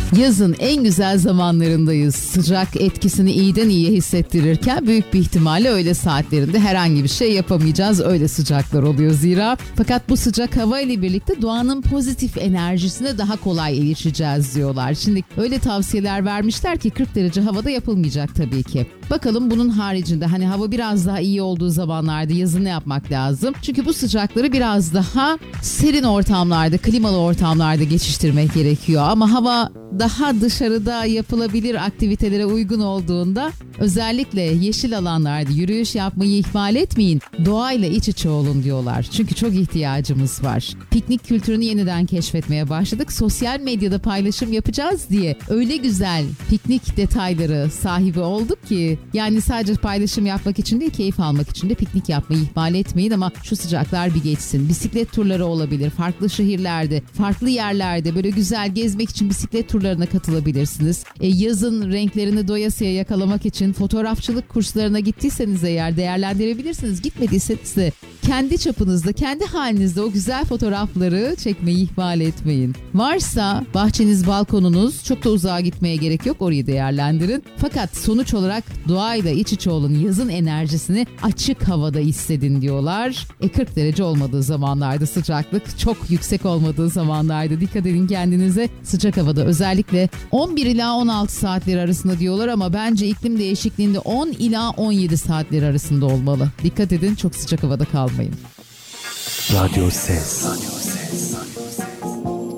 Yazın en güzel zamanlarındayız. Sıcak etkisini iyiden iyiye hissettirirken büyük bir ihtimalle öğle saatlerinde herhangi bir şey yapamayacağız. Öyle sıcaklar oluyor zira. Fakat bu sıcak hava ile birlikte doğanın pozitif enerjisine daha kolay erişeceğiz diyorlar. Şimdi öyle tavsiyeler vermişler ki 40 derece havada yapılmayacak tabii ki. Bakalım bunun haricinde hani hava biraz daha iyi olduğu zamanlarda yazın ne yapmak lazım? Çünkü bu sıcakları biraz daha serin ortamlarda, klimalı ortamlarda geçiştirmek gerekiyor. Ama hava daha dışarıda yapılabilir aktivitelere uygun olduğunda özellikle yeşil alanlarda yürüyüş yapmayı ihmal etmeyin. Doğayla iç içe olun diyorlar. Çünkü çok ihtiyacımız var. Piknik kültürünü yeniden keşfetmeye başladık. Sosyal medyada paylaşım yapacağız diye öyle güzel piknik detayları sahibi olduk ki yani sadece paylaşım yapmak için değil, keyif almak için de piknik yapmayı ihmal etmeyin ama şu sıcaklar bir geçsin. Bisiklet turları olabilir. Farklı şehirlerde, farklı yerlerde böyle güzel gezmek için bisiklet turlarına katılabilirsiniz. Yazın renklerini doyasıya yakalamak için fotoğrafçılık kurslarına gittiyseniz eğer değerlendirebilirsiniz. Gitmediyseniz de kendi çapınızda, kendi halinizde o güzel fotoğrafları çekmeyi ihmal etmeyin. Varsa bahçeniz, balkonunuz, çok da uzağa gitmeye gerek yok, orayı değerlendirin. Fakat sonuç olarak doğayla iç içe olun, yazın enerjisini açık havada hissedin diyorlar. 40 derece olmadığı zamanlarda, sıcaklık çok yüksek olmadığı zamanlarda dikkat edin kendinize. Sıcak havada özellikle 11 ila 16 saatleri arasında diyorlar ama bence iklim değişikliğinde 10 ila 17 saatleri arasında olmalı. Dikkat edin, çok sıcak havada kalmayın. Radyo Ses.